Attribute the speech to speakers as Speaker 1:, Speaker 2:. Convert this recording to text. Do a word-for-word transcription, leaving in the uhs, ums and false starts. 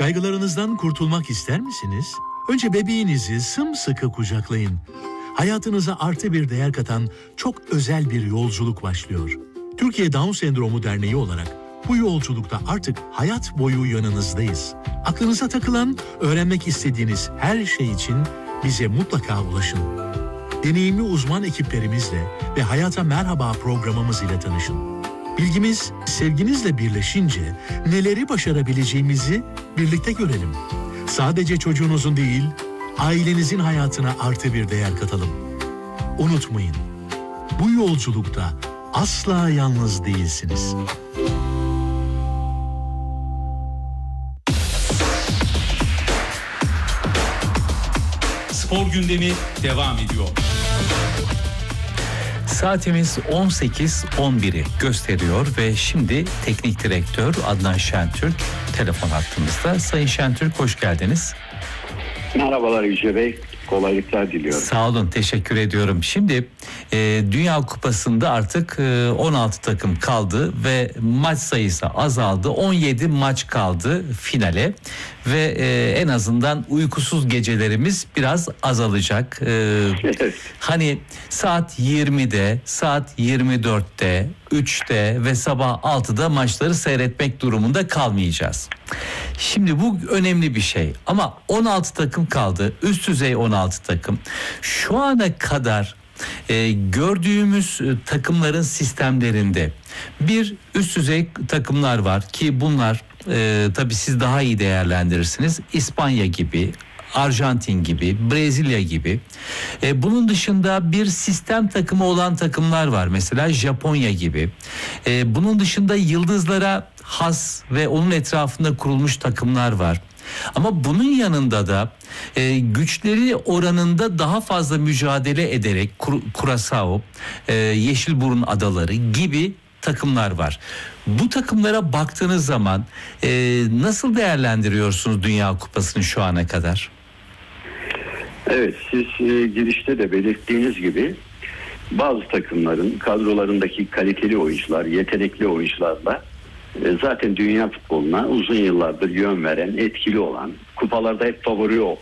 Speaker 1: Kaygılarınızdan kurtulmak ister misiniz? Önce bebeğinizi sımsıkı kucaklayın. Hayatınıza artı bir değer katan çok özel bir yolculuk başlıyor. Türkiye Down Sendromu Derneği olarak bu yolculukta artık hayat boyu yanınızdayız. Aklınıza takılan, öğrenmek istediğiniz her şey için bize mutlaka ulaşın. Deneyimli uzman ekiplerimizle ve Hayata Merhaba programımız ile tanışın. Bilgimiz sevginizle birleşince neleri başarabileceğimizi birlikte görelim. Sadece çocuğunuzun değil, ailenizin hayatına artı bir değer katalım. Unutmayın, bu yolculukta asla yalnız değilsiniz.
Speaker 2: Spor gündemi devam ediyor.
Speaker 3: Saatimiz on sekiz on biri gösteriyor ve şimdi teknik direktör Adnan Şentürk telefon hattımızda. Sayın Şentürk, hoş geldiniz.
Speaker 4: Merhabalar Yüce Bey. Kolaylıklar diliyorum.
Speaker 3: Sağ olun, teşekkür ediyorum. Şimdi e, Dünya Kupası'nda artık e, on altı takım kaldı ve maç sayısı azaldı. on yedi maç kaldı finale ve e, en azından uykusuz gecelerimiz biraz azalacak. E,
Speaker 4: Evet.
Speaker 3: Hani saat yirmide, saat yirmi dörtte, üçte ve sabah altıda maçları seyretmek durumunda kalmayacağız. Şimdi bu önemli bir şey ama on altı takım kaldı, üst düzey on altı takım. Şu ana kadar e, gördüğümüz e, takımların sistemlerinde bir üst düzey takımlar var ki bunlar e, tabii siz daha iyi değerlendirirsiniz. İspanya gibi, Arjantin gibi, Brezilya gibi. E, bunun dışında bir sistem takımı olan takımlar var. Mesela Japonya gibi. E, bunun dışında yıldızlara has ve onun etrafında kurulmuş takımlar var. Ama bunun yanında da e, güçleri oranında daha fazla mücadele ederek Kur, Curaçao, e, Yeşilburun Adaları gibi takımlar var. Bu takımlara baktığınız zaman e, nasıl değerlendiriyorsunuz Dünya Kupası'nı şu ana kadar?
Speaker 4: Evet, siz e, girişte de belirttiğiniz gibi bazı takımların kadrolarındaki kaliteli oyuncular, yetenekli oyuncularla e, zaten dünya futboluna uzun yıllardır yön veren, etkili olan, kupalarda hep favori